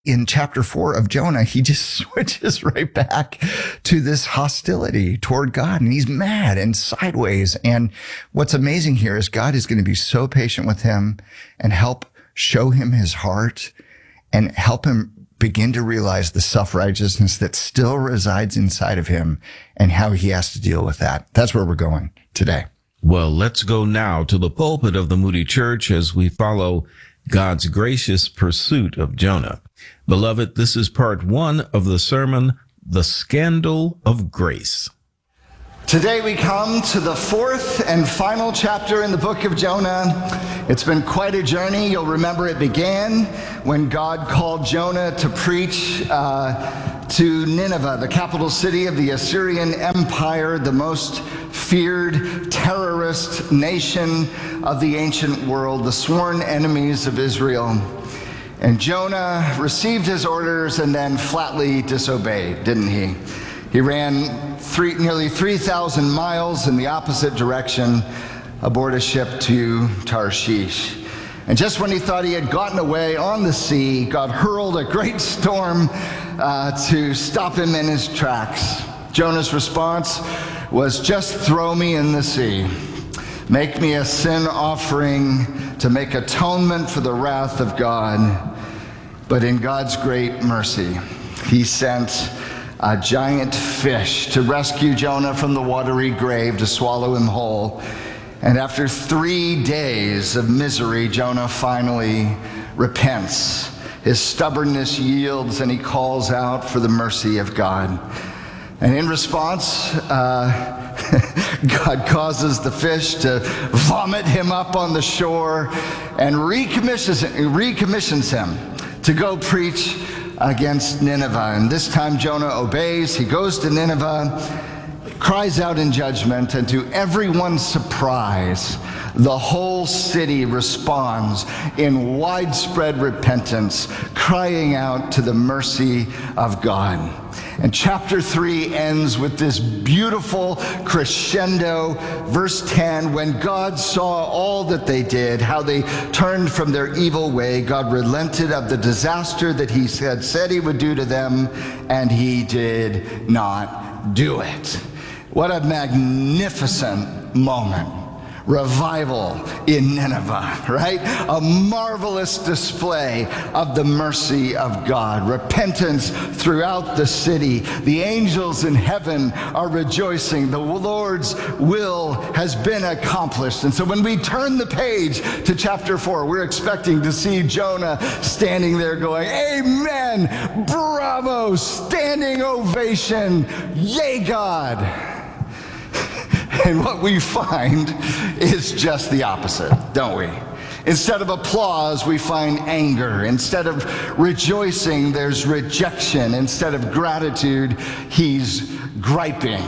in chapter 4 of Jonah, he just switches right back to this hostility toward God, and he's mad and sideways. And what's amazing here is God is going to be so patient with him and help show him his heart and help him begin to realize the self-righteousness that still resides inside of him and how he has to deal with that. That's where we're going today. Well, let's go now to the pulpit of the Moody Church as we follow God's gracious pursuit of Jonah. Beloved, this is part 1 of the sermon, The Scandal of Grace. Today we come to the 4th and final chapter in the book of Jonah. It's been quite a journey. You'll remember it began when God called Jonah to preach to Nineveh, the capital city of the Assyrian Empire, the most feared terrorist nation of the ancient world, the sworn enemies of Israel. And Jonah received his orders and then flatly disobeyed, didn't he? He ran nearly 3,000 miles in the opposite direction aboard a ship to Tarshish. And just when he thought he had gotten away on the sea, God hurled a great storm to stop him in his tracks. Jonah's response was, just throw me in the sea. Make me a sin offering to make atonement for the wrath of God. But in God's great mercy, he sent a giant fish to rescue Jonah from the watery grave, to swallow him whole. And after 3 days of misery, Jonah finally repents. His stubbornness yields, and he calls out for the mercy of God. And in response, God causes the fish to vomit him up on the shore and recommissions him to go preach against Nineveh. And this time Jonah obeys. He goes to Nineveh, cries out in judgment, and to everyone's surprise, the whole city responds in widespread repentance, crying out to the mercy of God. And chapter 3 ends with this beautiful crescendo. Verse 10, when God saw all that they did, how they turned from their evil way, God relented of the disaster that he had said he would do to them, and he did not do it. What a magnificent moment. Revival in Nineveh, right? A marvelous display of the mercy of God. Repentance throughout the city. The angels in heaven are rejoicing. The Lord's will has been accomplished. And so when we turn the page to chapter 4, we're expecting to see Jonah standing there going, amen, bravo, standing ovation, yay God. And what we find is just the opposite, don't we? Instead of applause, we find anger. Instead of rejoicing, there's rejection. Instead of gratitude, he's griping.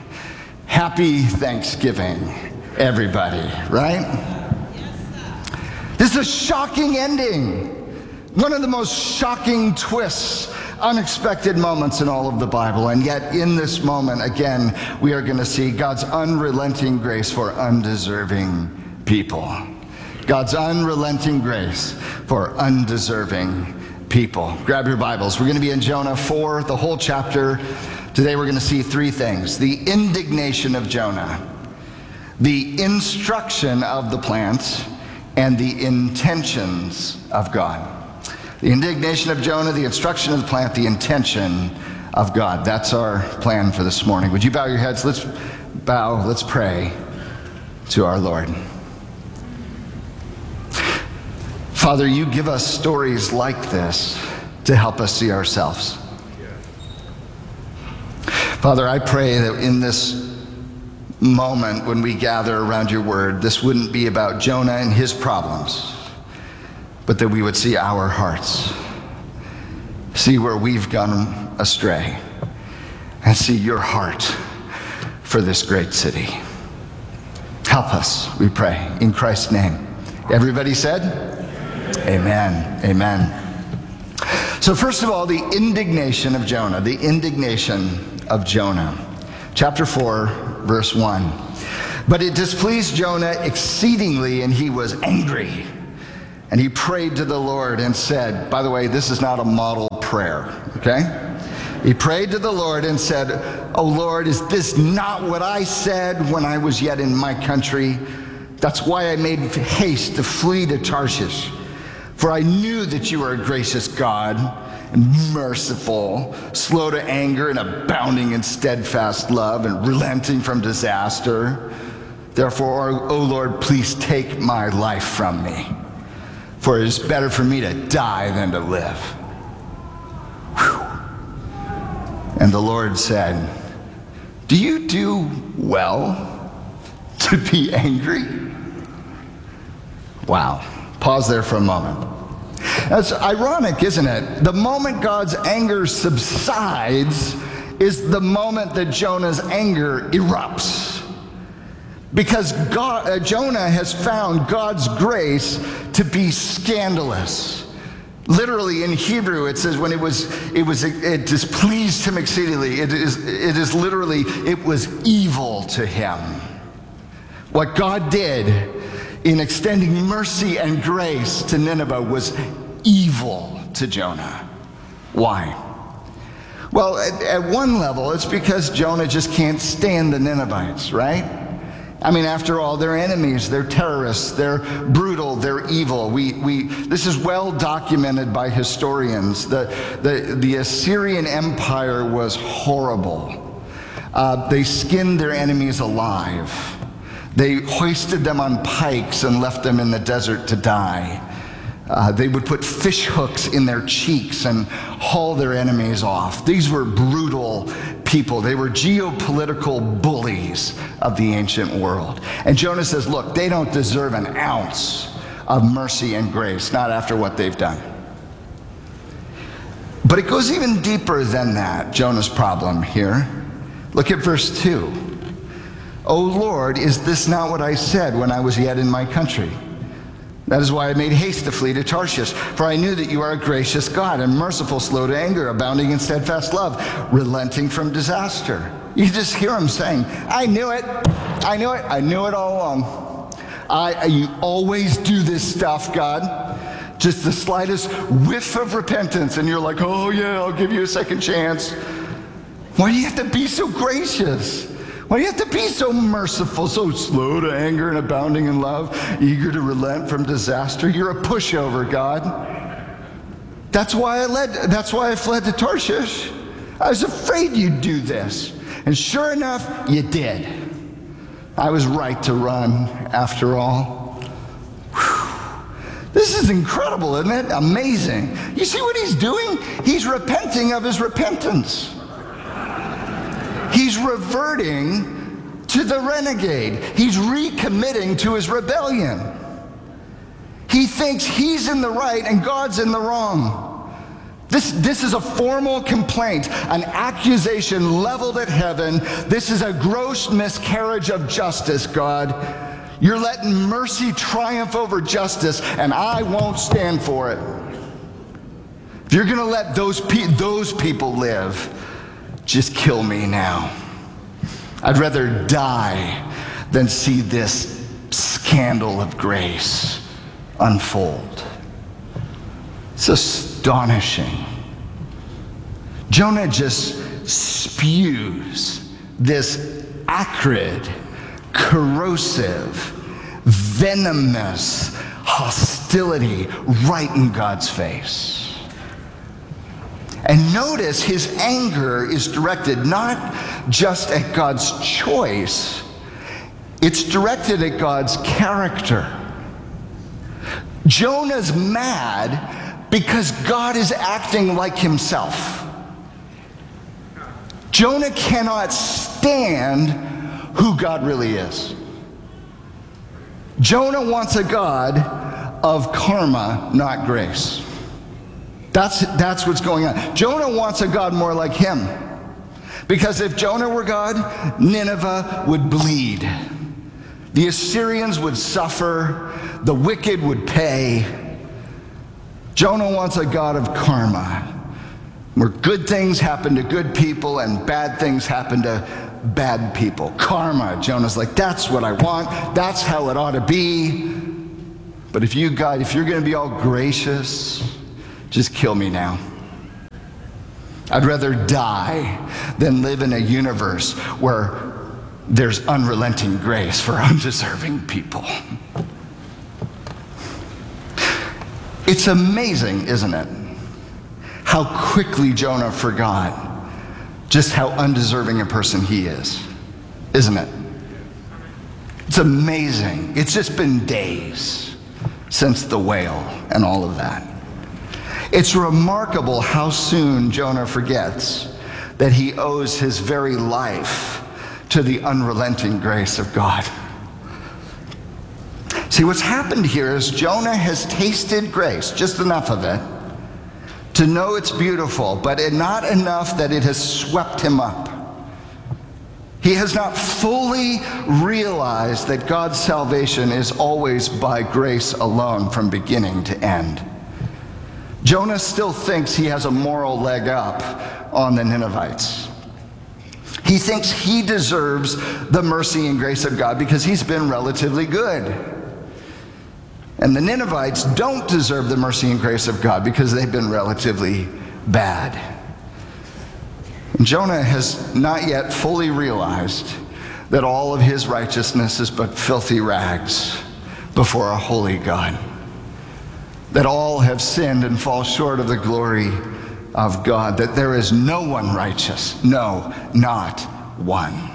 Happy Thanksgiving, everybody, right? This is a shocking ending. One of the most shocking twists, unexpected moments in all of the Bible. And yet in this moment, again, we are going to see God's unrelenting grace for undeserving people. God's unrelenting grace for undeserving people. Grab your Bibles. We're going to be in Jonah 4, the whole chapter. Today we're going to see 3 things. The indignation of Jonah, the instruction of the plant, and the intentions of God. The indignation of Jonah, the instruction of the plant, the intention of God. That's our plan for this morning. Would you bow your heads? Let's bow, let's pray to our Lord. Father, you give us stories like this to help us see ourselves. Father, I pray that in this moment when we gather around your word, this wouldn't be about Jonah and his problems, but that we would see our hearts, see where we've gone astray, and see your heart for this great city. Help us, we pray, in Christ's name. Everybody said? Amen. Amen. So first of all, the indignation of Jonah, the indignation of Jonah. Chapter 4, verse 1. But it displeased Jonah exceedingly, and he was angry. And he prayed to the Lord and said, by the way, this is not a model prayer, okay? He prayed to the Lord and said, "O Lord, is this not what I said when I was yet in my country? That's why I made haste to flee to Tarshish. For I knew that you are a gracious God and merciful, slow to anger and abounding in steadfast love and relenting from disaster. Therefore, O Lord, please take my life from me. For it is better for me to die than to live." Whew. And the Lord said, "Do you do well to be angry?" Wow. Pause there for a moment. That's ironic, isn't it? The moment God's anger subsides is the moment that Jonah's anger erupts. Because Jonah has found God's grace to be scandalous. Literally in Hebrew, it says when it displeased him exceedingly. It is literally, it was evil to him. What God did in extending mercy and grace to Nineveh was evil to Jonah. Why? Well, at one level, it's because Jonah just can't stand the Ninevites, right? I mean, after all, they're enemies, they're terrorists, they're brutal, they're evil. This is well documented by historians. The Assyrian Empire was horrible. They skinned their enemies alive. They hoisted them on pikes and left them in the desert to die. They would put fish hooks in their cheeks and haul their enemies off. These were brutal people. They were geopolitical bullies of the ancient world. And Jonah says, look, they don't deserve an ounce of mercy and grace, not after what they've done. But it goes even deeper than that, Jonah's problem here. Look at verse 2. "O Lord, is this not what I said when I was yet in my country? That is why I made haste to flee to Tarshish, for I knew that you are a gracious God and merciful, slow to anger, abounding in steadfast love, relenting from disaster." You just hear him saying, I knew it all along. You always do this stuff, God. Just the slightest whiff of repentance, and you're like, oh yeah, I'll give you a second chance. Why do you have to be so gracious? Why do you have to be so merciful, so slow to anger and abounding in love, eager to relent from disaster? You're a pushover, God. That's why I fled to Tarshish. I was afraid you'd do this. And sure enough, you did. I was right to run after all. Whew. This is incredible, isn't it? Amazing. You see what he's doing? He's repenting of his repentance. He's reverting to the renegade. He's recommitting to his rebellion. He thinks he's in the right and God's in the wrong. This is a formal complaint, an accusation leveled at heaven. This is a gross miscarriage of justice, God. You're letting mercy triumph over justice, and I won't stand for it. If you're going to let those people live, just kill me now. I'd rather die than see this scandal of grace unfold. It's astonishing. Jonah just spews this acrid, corrosive, venomous hostility right in God's face. And notice his anger is directed not just at God's choice, it's directed at God's character. Jonah's mad because God is acting like himself. Jonah cannot stand who God really is. Jonah wants a God of karma, not grace. That's what's going on. Jonah wants a God more like him. Because if Jonah were God, Nineveh would bleed. The Assyrians would suffer. The wicked would pay. Jonah wants a God of karma, where good things happen to good people and bad things happen to bad people. Karma. Jonah's like, that's what I want. That's how it ought to be. But if you're going to be all gracious, just kill me now. I'd rather die than live in a universe where there's unrelenting grace for undeserving people. It's amazing, isn't it, how quickly Jonah forgot just how undeserving a person he is, isn't it? It's amazing. It's just been days since the whale and all of that. It's remarkable how soon Jonah forgets that he owes his very life to the unrelenting grace of God. See, what's happened here is Jonah has tasted grace, just enough of it, to know it's beautiful, but not enough that it has swept him up. He has not fully realized that God's salvation is always by grace alone from beginning to end. Jonah still thinks he has a moral leg up on the Ninevites. He thinks he deserves the mercy and grace of God because he's been relatively good. And the Ninevites don't deserve the mercy and grace of God because they've been relatively bad. And Jonah has not yet fully realized that all of his righteousness is but filthy rags before a holy God. That all have sinned and fall short of the glory of God. That there is no one righteous. No, not one.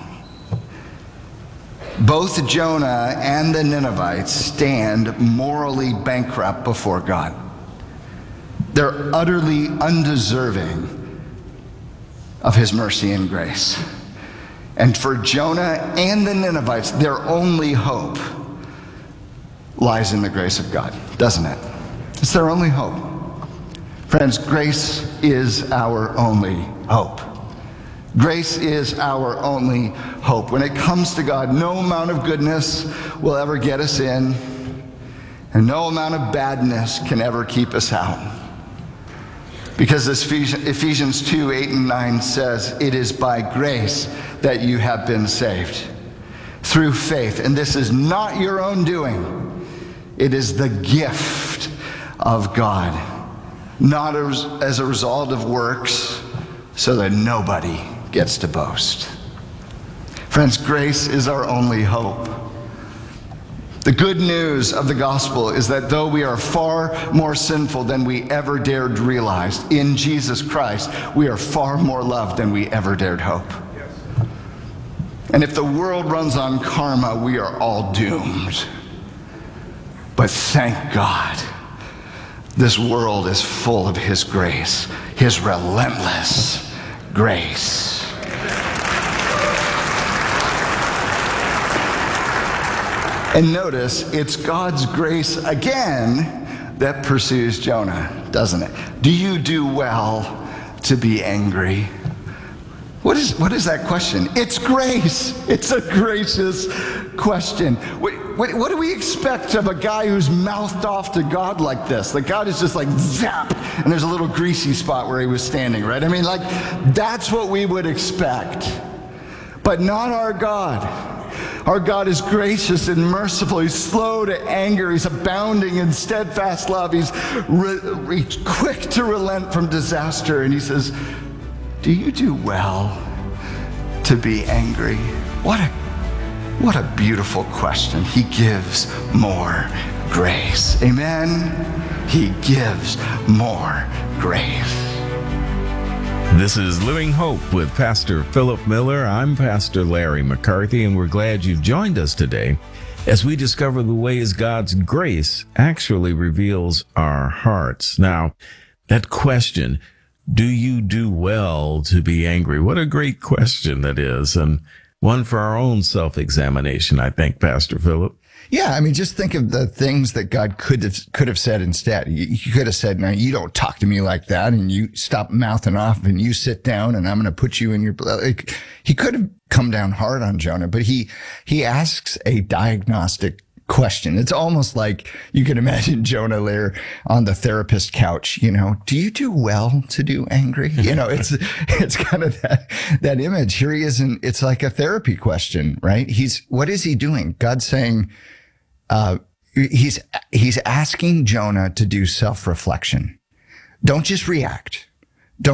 Both Jonah and the Ninevites stand morally bankrupt before God. They're utterly undeserving of his mercy and grace. And for Jonah and the Ninevites, their only hope lies in the grace of God, doesn't it? It's their only hope. Friends, grace is our only hope. Grace is our only hope. When it comes to God, no amount of goodness will ever get us in, and no amount of badness can ever keep us out. Because as Ephesians 2:8-9 says, it is by grace that you have been saved, through faith. And this is not your own doing. It is the gift of God, not as a result of works, so that nobody gets to boast. Friends, grace is our only hope. The good news of the gospel is that though we are far more sinful than we ever dared realize, in Jesus Christ, we are far more loved than we ever dared hope. And if the world runs on karma, we are all doomed. But thank God, this world is full of His grace, His relentless grace. And notice, it's God's grace again that pursues Jonah, doesn't it? Do you do well to be angry? What is that question? It's grace. It's a gracious question. What do we expect of a guy who's mouthed off to God like this? Like God is just like zap, and there's a little greasy spot where he was standing, right? I mean, like that's what we would expect. But not our God. Our God is gracious and merciful. He's slow to anger. He's abounding in steadfast love. He's quick to relent from disaster. And he says, do you do well to be angry? What a beautiful question. He gives more grace. Amen? He gives more grace. This is Living Hope with Pastor Philip Miller. I'm Pastor Larry McCarthy, and we're glad you've joined us today as we discover the ways God's grace actually reveals our hearts. Now, that question, do you do well to be angry? What a great question that is, and one for our own self-examination, I think, Pastor Philip. Yeah, I mean, just think of the things that God could have said instead. He could have said, "No, you don't talk to me like that, and you stop mouthing off, and you sit down, and I'm going to put you in your." Like, he could have come down hard on Jonah, but he asks a diagnostic question. It's almost like you can imagine Jonah there on the therapist couch. You know, do you do well to do angry? You know, it's kind of that image. Here he is, and it's like a therapy question, right? What is he doing? God's saying, he's asking Jonah to do self-reflection. Don't just react.